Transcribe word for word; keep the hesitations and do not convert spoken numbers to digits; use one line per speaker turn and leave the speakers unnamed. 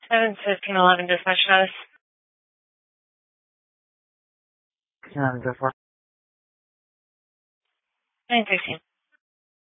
seven fifteen eleven dispatch status.
Can I go for
nine sixteen.